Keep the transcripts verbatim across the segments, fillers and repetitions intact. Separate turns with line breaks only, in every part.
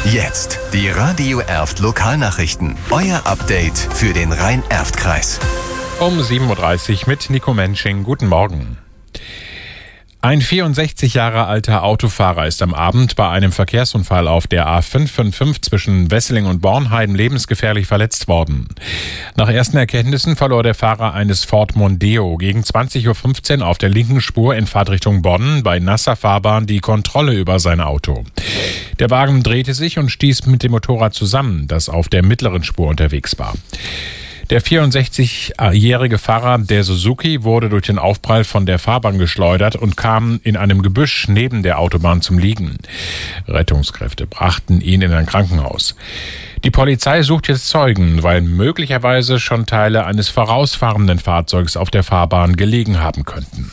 Jetzt die Radio Erft Lokalnachrichten. Euer Update für den Rhein-Erft-Kreis.
Um sieben Uhr dreißig mit Nico Mensching. Guten Morgen. Ein vierundsechzig Jahre alter Autofahrer ist am Abend bei einem Verkehrsunfall auf der A fünf fünf fünf zwischen Wesseling und Bornheim lebensgefährlich verletzt worden. Nach ersten Erkenntnissen verlor der Fahrer eines Ford Mondeo gegen zwanzig Uhr fünfzehn auf der linken Spur in Fahrtrichtung Bonn bei nasser Fahrbahn die Kontrolle über sein Auto. Der Wagen drehte sich und stieß mit dem Motorrad zusammen, das auf der mittleren Spur unterwegs war. Der vierundsechzigjährige Fahrer der Suzuki wurde durch den Aufprall von der Fahrbahn geschleudert und kam in einem Gebüsch neben der Autobahn zum Liegen. Rettungskräfte brachten ihn in ein Krankenhaus. Die Polizei sucht jetzt Zeugen, weil möglicherweise schon Teile eines vorausfahrenden Fahrzeugs auf der Fahrbahn gelegen haben könnten.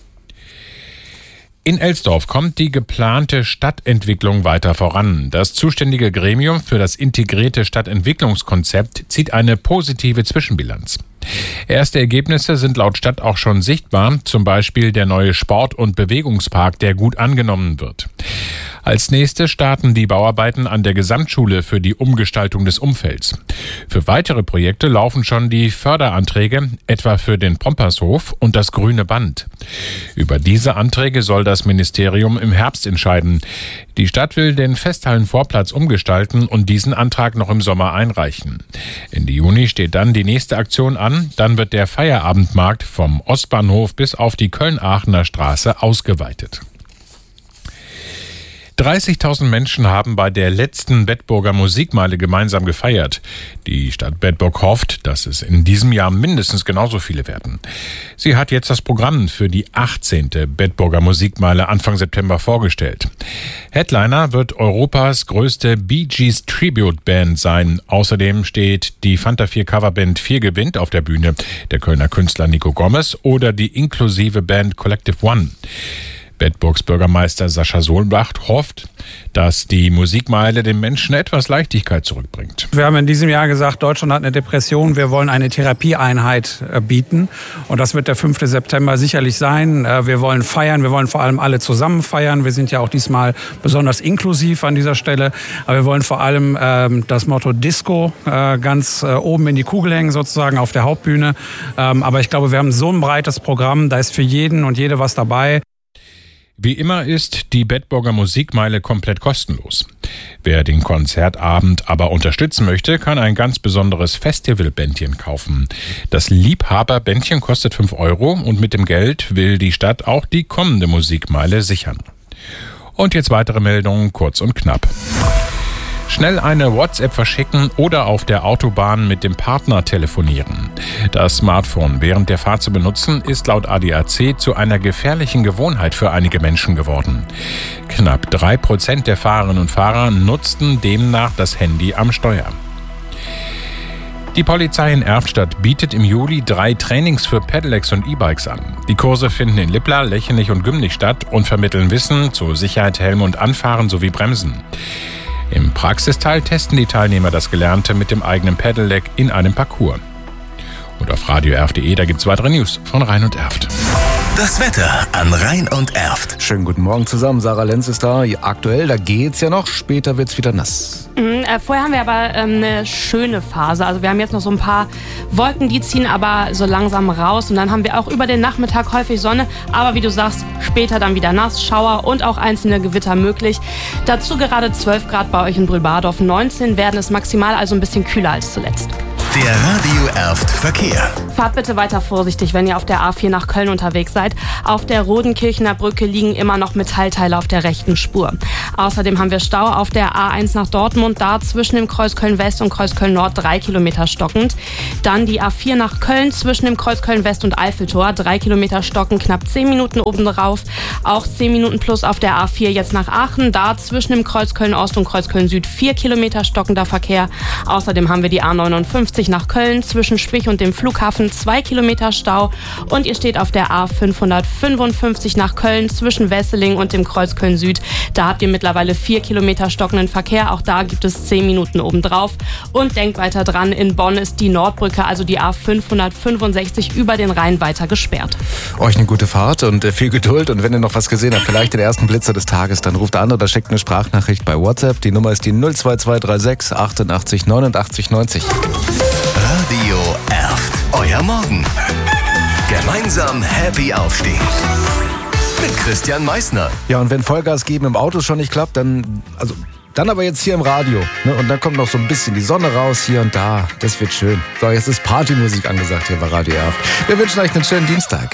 In Elsdorf kommt die geplante Stadtentwicklung weiter voran. Das zuständige Gremium für das integrierte Stadtentwicklungskonzept zieht eine positive Zwischenbilanz. Erste Ergebnisse sind laut Stadt auch schon sichtbar, zum Beispiel der neue Sport- und Bewegungspark, der gut angenommen wird. Als nächstes starten die Bauarbeiten an der Gesamtschule für die Umgestaltung des Umfelds. Für weitere Projekte laufen schon die Förderanträge, etwa für den Pompershof und das Grüne Band. Über diese Anträge soll das Ministerium im Herbst entscheiden. Die Stadt will den Festhallenvorplatz umgestalten und diesen Antrag noch im Sommer einreichen. Ende Juni steht dann die nächste Aktion an. Dann wird der Feierabendmarkt vom Ostbahnhof bis auf die Köln-Aachener Straße ausgeweitet. dreißigtausend Menschen haben bei der letzten Bedburger Musikmeile gemeinsam gefeiert. Die Stadt Bedburg hofft, dass es in diesem Jahr mindestens genauso viele werden. Sie hat jetzt das Programm für die achtzehnte Bedburger Musikmeile Anfang September vorgestellt. Headliner wird Europas größte Bee Gees Tribute Band sein. Außerdem steht die Fanta vier Coverband vier gewinnt auf der Bühne, der Kölner Künstler Nico Gomez oder die inklusive Band Collective One. Bedburgs Bürgermeister Sascha Solbach hofft, dass die Musikmeile den Menschen etwas Leichtigkeit zurückbringt.
Wir haben in diesem Jahr gesagt, Deutschland hat eine Depression, wir wollen eine Therapieeinheit bieten. Und das wird der fünfte September sicherlich sein. Wir wollen feiern, wir wollen vor allem alle zusammen feiern. Wir sind ja auch diesmal besonders inklusiv an dieser Stelle. Aber wir wollen vor allem ähm, das Motto Disco äh, ganz äh, oben in die Kugel hängen, sozusagen auf der Hauptbühne. Ähm, aber ich glaube, wir haben so ein breites Programm, da ist für jeden und jede was dabei.
Wie immer ist die Bedburger Musikmeile komplett kostenlos. Wer den Konzertabend aber unterstützen möchte, kann ein ganz besonderes Festivalbändchen kaufen. Das Liebhaberbändchen kostet fünf Euro und mit dem Geld will die Stadt auch die kommende Musikmeile sichern. Und jetzt weitere Meldungen, kurz und knapp. Schnell eine WhatsApp verschicken oder auf der Autobahn mit dem Partner telefonieren. Das Smartphone während der Fahrt zu benutzen, ist laut A D A C zu einer gefährlichen Gewohnheit für einige Menschen geworden. Knapp drei Prozent der Fahrerinnen und Fahrer nutzten demnach das Handy am Steuer. Die Polizei in Erftstadt bietet im Juli drei Trainings für Pedelecs und E-Bikes an. Die Kurse finden in Lippla, Lechenich und Gümlich statt und vermitteln Wissen zu Sicherheit, Helm und Anfahren sowie Bremsen. Im Praxisteil testen die Teilnehmer das Gelernte mit dem eigenen Pedelec in einem Parcours. Und auf radio erft punkt de, da gibt's weitere News von Rhein und Erft.
Das Wetter an Rhein und Erft.
Schönen guten Morgen zusammen, Sarah Lenz ist da. Aktuell, da geht's ja noch, später wird's wieder nass.
Mhm, äh, vorher haben wir aber ähm, eine schöne Phase. Also wir haben jetzt noch so ein paar Wolken, die ziehen aber so langsam raus. Und dann haben wir auch über den Nachmittag häufig Sonne. Aber wie du sagst, später dann wieder nass, Schauer und auch einzelne Gewitter möglich. Dazu gerade zwölf Grad bei euch in Brühlbadorf. neunzehn werden es maximal, also ein bisschen kühler als zuletzt.
Der Radio Erft Verkehr.
Fahrt bitte weiter vorsichtig, wenn ihr auf der A vier nach Köln unterwegs seid. Auf der Rodenkirchener Brücke liegen immer noch Metallteile auf der rechten Spur. Außerdem haben wir Stau auf der A eins nach Dortmund, da zwischen dem Kreuz Köln-West und Kreuz Köln-Nord drei Kilometer stockend. Dann die A vier nach Köln zwischen dem Kreuz Köln-West und Eiffeltor, drei Kilometer stockend, knapp zehn Minuten obendrauf. Auch zehn Minuten plus auf der A vier jetzt nach Aachen, da zwischen dem Kreuz Köln-Ost und Kreuz Köln-Süd vier Kilometer stockender Verkehr. Außerdem haben wir die A neunundfünfzig nach Köln zwischen Spich und dem Flughafen Richtung zwei Kilometer Stau. Und ihr steht auf der A fünfhundertfünfundfünfzig nach Köln zwischen Wesseling und dem Kreuz Köln-Süd. Da habt ihr mittlerweile vier Kilometer stockenden Verkehr. Auch da gibt es zehn Minuten obendrauf. Und denkt weiter dran, in Bonn ist die Nordbrücke, also die A fünfhundertfünfundsechzig über den Rhein weiter gesperrt.
Euch eine gute Fahrt und viel Geduld. Und wenn ihr noch was gesehen habt, vielleicht den ersten Blitzer des Tages, dann ruft an oder schickt eine Sprachnachricht bei WhatsApp. Die Nummer ist die null zwei zwei drei sechs achtundachtzig neunundachtzig neunzig.
Radio Erft. Euer Morgen. Gemeinsam happy aufstehen. Mit Christian Meissner.
Ja, und wenn Vollgas geben im Auto schon nicht klappt, dann, also, dann aber jetzt hier im Radio. Ne? Und dann kommt noch so ein bisschen die Sonne raus hier und da. Das wird schön. So, jetzt ist Partymusik angesagt hier bei Radio Erft. Wir wünschen euch einen schönen Dienstag.